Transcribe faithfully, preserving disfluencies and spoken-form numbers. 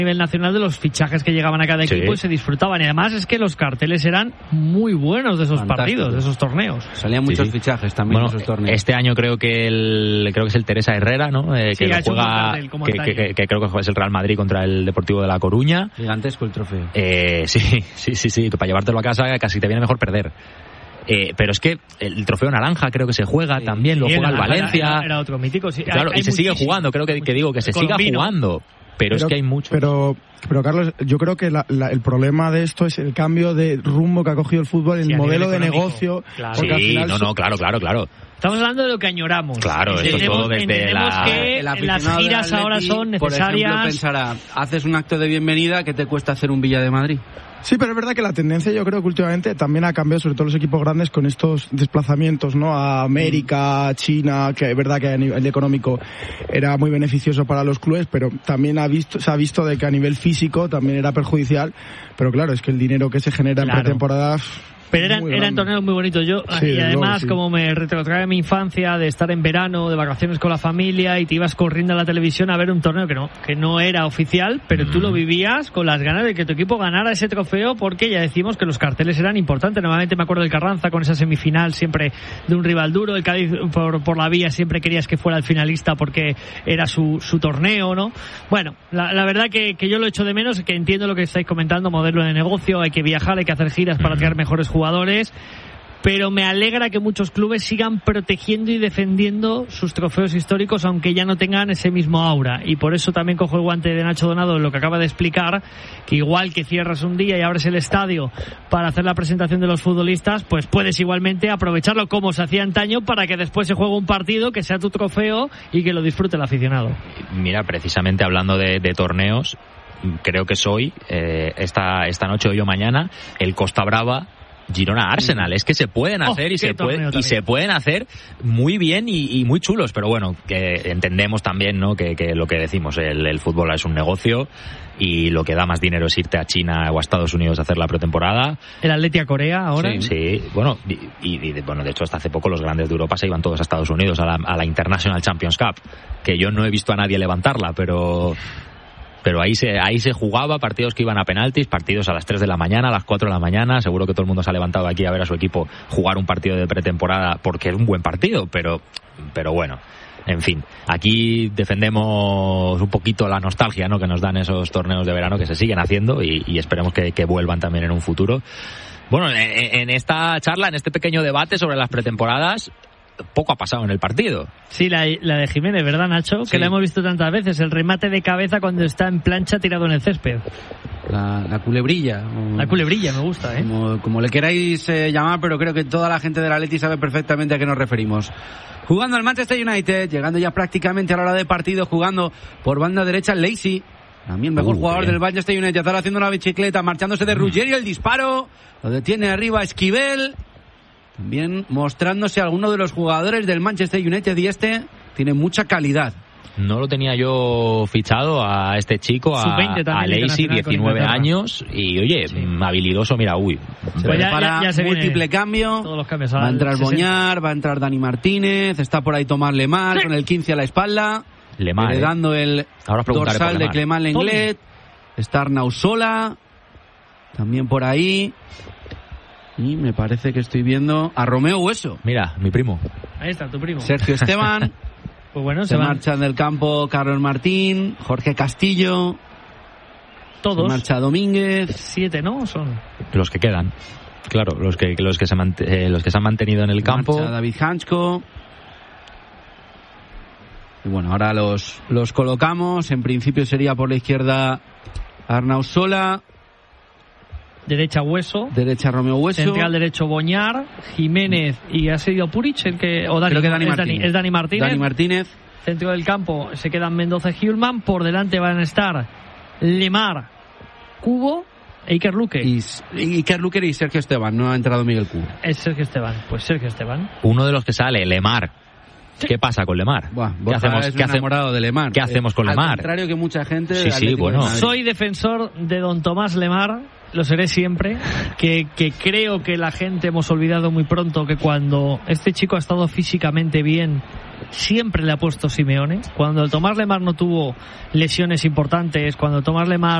nivel nacional de los fichajes que llegaban a cada equipo sí. y se disfrutaban. Y además es que los carteles eran muy buenos de esos Fantástico. partidos, de esos torneos. Salían muchos sí, sí. fichajes también bueno, de esos torneos. Este año creo que el creo que es el Teresa Herrera, ¿no? Eh, sí, que lo juega, que, que, que, que creo que es el Real Madrid contra el Deportivo de La Coruña. Gigantesco el trofeo. Eh, sí, sí, sí, sí. Para llevártelo a casa casi te viene mejor perder. Eh, pero es que el trofeo naranja creo que se juega sí, también, lo juega el Valencia. Era, era otro mítico, sí. Claro, hay, hay y se sigue jugando, creo que, que digo, que se siga jugando. Pero, pero es que hay mucho. Pero, pero Carlos, yo creo que la, la, el problema de esto es el cambio de rumbo que ha cogido el fútbol, el sí, modelo de negocio. Claro. Sí, al final no, no, claro, claro, claro. Estamos hablando de lo que añoramos. Claro, esto es todo desde la... que las giras ahora son necesarias. Por ejemplo, pensará, haces un acto de bienvenida que te cuesta hacer un Villa de Madrid. Sí, pero es verdad que la tendencia yo creo que últimamente también ha cambiado, sobre todo los equipos grandes, con estos desplazamientos, ¿no? A América, a China, que es verdad que a nivel económico era muy beneficioso para los clubes, pero también ha visto, se ha visto de que a nivel físico también era perjudicial, pero claro, es que el dinero que se genera claro. en pretemporada... Pero eran, eran torneos muy bonitos. Yo, sí, y además, luego, sí. como me retrotrae a mi infancia de estar en verano, de vacaciones con la familia, y te ibas corriendo a la televisión a ver un torneo que no, que no era oficial, pero mm. tú lo vivías con las ganas de que tu equipo ganara ese trofeo, porque ya decimos que los carteles eran importantes. Normalmente me acuerdo del Carranza con esa semifinal siempre de un rival duro. El Cádiz por, por la vía siempre querías que fuera el finalista porque era su, su torneo, ¿no? Bueno, la, la verdad que, que yo lo echo de menos, que entiendo lo que estáis comentando, modelo de negocio, hay que viajar, hay que hacer giras para traer mejores jugadores. jugadores, pero me alegra que muchos clubes sigan protegiendo y defendiendo sus trofeos históricos, aunque ya no tengan ese mismo aura. Y por eso también cojo el guante de Nacho Donado en lo que acaba de explicar, que igual que cierras un día y abres el estadio para hacer la presentación de los futbolistas, pues puedes igualmente aprovecharlo como se hacía antaño para que después se juegue un partido que sea tu trofeo y que lo disfrute el aficionado. Mira, precisamente hablando de, de torneos, creo que es hoy, eh, esta, esta noche o yo mañana, el Costa Brava Girona Arsenal, es que se pueden hacer oh, y se puede, y se pueden hacer muy bien y, y muy chulos, pero bueno, que entendemos también, ¿no? Que, que lo que decimos, el, el fútbol es un negocio y lo que da más dinero es irte a China o a Estados Unidos a hacer la pretemporada. El Atleti a Corea ahora. Sí, sí. Bueno, y, y, y bueno, de hecho hasta hace poco los grandes de Europa se iban todos a Estados Unidos a la, a la International Champions Cup, que yo no he visto a nadie levantarla, pero pero ahí se ahí se jugaba partidos que iban a penaltis, partidos a las tres de la mañana, a las cuatro de la mañana. Seguro que todo el mundo se ha levantado aquí a ver a su equipo jugar un partido de pretemporada porque es un buen partido, pero pero bueno, en fin, aquí defendemos un poquito la nostalgia, ¿no?, que nos dan esos torneos de verano que se siguen haciendo y, y esperemos que, que vuelvan también en un futuro. Bueno, en, en esta charla, en este pequeño debate sobre las pretemporadas, poco ha pasado en el partido. Sí, la, la de Jiménez, ¿verdad, Nacho? Sí. Que la hemos visto tantas veces, el remate de cabeza cuando está en plancha tirado en el césped. La, la culebrilla. O, la culebrilla, me gusta, ¿eh? Como, como le queráis eh, llamar, pero creo que toda la gente del Atleti sabe perfectamente a qué nos referimos. Jugando el Manchester United, llegando ya prácticamente a la hora de partido, jugando por banda derecha Lacey, también mejor uh, jugador bien. del Manchester United, ahora haciendo una bicicleta, marchándose de Ruggeri, el disparo, lo detiene arriba Esquivel. También mostrándose alguno de los jugadores del Manchester United, y este tiene mucha calidad. No lo tenía yo fichado a este chico, a, a Lacey, diecinueve años, y oye, sí. habilidoso, mira, uy. Se pues ya, para ya, ya se múltiple cambio, todos los cambios va a entrar Boñar, va a entrar Dani Martínez, está por ahí Tomás Lemar, sí. con el quince a la espalda, Lemar, heredando eh. el dorsal de Clement Lenglet, está Arnau Sola, también por ahí. Y me parece que estoy viendo a Romeo Hueso. Mira, mi primo. Ahí está, tu primo. Sergio Esteban. Pues bueno, se, se marchan del campo Carlos Martín, Jorge Castillo. Todos. Se marcha Domínguez. Siete, ¿no? Son los que quedan. Claro, los que los que se mant- eh, los que se han mantenido en el se campo. Marcha David Hanchko. Y bueno, ahora los los colocamos. En principio sería por la izquierda Arnau Sola. Derecha Hueso, derecha Romeo Hueso, central derecho Boñar, Jiménez y ha sido Puric el que o Dani, Creo que Dani es, Martínez. Dani, es Dani Martínez. Dani Martínez. Centro del campo se quedan Mendoza y Hjulman, por delante van a estar Lemar, Cubo e Iker Luque. Y, y Iker Luque y Sergio Esteban, no ha entrado Miguel Cubo. Es Sergio Esteban, pues Sergio Esteban. Uno de los que sale, Lemar. ¿Qué pasa con Lemar? Buah, ¿Qué hacemos, es ¿qué un enamorado de ¿Qué hacemos con Al Lemar? Al contrario que mucha gente. Sí, sí, bueno. Soy defensor de don Tomás Lemar. lo seré siempre, que, que creo que la gente hemos olvidado muy pronto que cuando este chico ha estado físicamente bien, siempre le ha puesto Simeone. Cuando el Tomás Lemar no tuvo lesiones importantes, cuando el Tomás Lemar